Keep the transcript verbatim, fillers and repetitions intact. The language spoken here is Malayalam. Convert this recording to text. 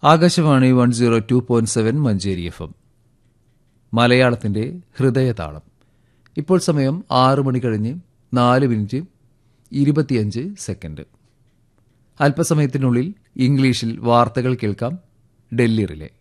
Akashvani one zero two point seven Manjeri F M മലയാളത്തിന്റെ ഹൃദയതാളം. ഇപ്പോൾ സമയം ആറ് മണി കഴിഞ്ഞ് നാല് മിനിറ്റ് ഇരുപത്തിയഞ്ച് സെക്കൻഡ്. അല്പസമയത്തിനുള്ളിൽ ഇംഗ്ലീഷിൽ വാർത്തകൾ കേൾക്കാം. ഡൽഹി റിലേ.